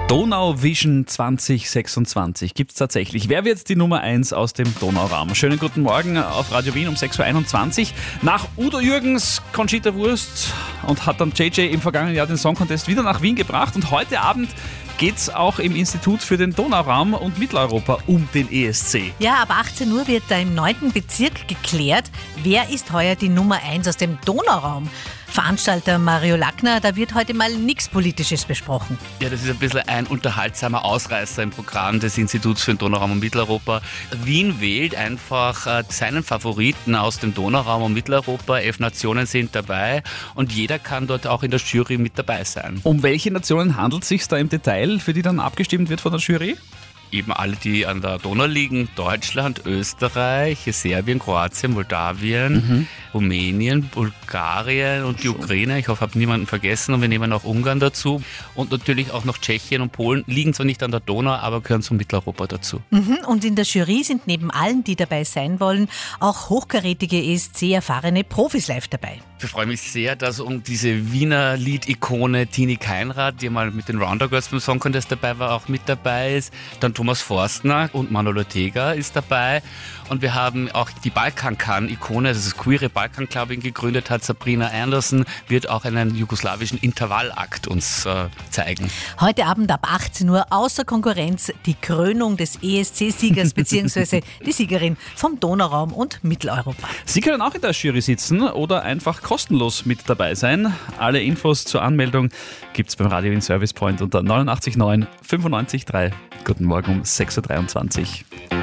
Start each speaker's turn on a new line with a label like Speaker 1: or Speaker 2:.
Speaker 1: Donauvision 2026 gibt es tatsächlich. Wer wird die Nummer 1 aus dem Donauraum? Schönen guten Morgen auf Radio Wien um 6.21 Uhr. Nach Udo Jürgens, Conchita Wurst und hat dann JJ im vergangenen Jahr den Song Contest wieder nach Wien gebracht. Und heute Abend geht es auch im Institut für den Donauraum und Mitteleuropa um den ESC.
Speaker 2: Ja, ab 18 Uhr wird da im 9. Bezirk geklärt, wer ist heuer die Nummer 1 aus dem Donauraum. Veranstalter Mario Lackner, da wird heute mal nichts Politisches besprochen.
Speaker 3: Ja, das ist ein bisschen ein unterhaltsamer Ausreißer im Programm des Instituts für den Donauraum und Mitteleuropa. Wien wählt einfach seinen Favoriten aus dem Donauraum und Mitteleuropa. 11 Nationen sind dabei und jeder kann dort auch in der Jury mit dabei sein.
Speaker 1: Um welche Nationen handelt es sich da im Detail, für die dann abgestimmt wird von der Jury?
Speaker 3: Eben alle, die an der Donau liegen: Deutschland, Österreich, Serbien, Kroatien, Moldawien, Rumänien, Bulgarien und die Ukraine. Ich hoffe, ich habe niemanden vergessen, und wir nehmen auch Ungarn dazu. Und natürlich auch noch Tschechien und Polen, liegen zwar nicht an der Donau, aber gehören zum Mitteleuropa dazu.
Speaker 2: Und in der Jury sind neben allen, die dabei sein wollen, auch hochkarätige ESC-erfahrene Profis live dabei.
Speaker 3: Ich freue mich sehr, dass um diese Wiener Lied-Ikone Tini Keinrad, die mal mit den Rounder Girls beim Song Contest dabei war, auch mit dabei ist. Dann Thomas Forstner und Manuel Ortega ist dabei. Und wir haben auch die Balkan-Ikone, das ist queere Balkan-Clubbing gegründet hat. Sabrina Anderson wird auch einen jugoslawischen Intervallakt uns zeigen.
Speaker 2: Heute Abend ab 18 Uhr außer Konkurrenz die Krönung des ESC-Siegers bzw. die Siegerin vom Donauraum und Mitteleuropa.
Speaker 1: Sie können auch in der Jury sitzen oder einfach kostenlos mit dabei sein. Alle Infos zur Anmeldung gibt es beim Radio Wien Service Point unter 89 9 95 3. Guten Morgen um 6.23 Uhr.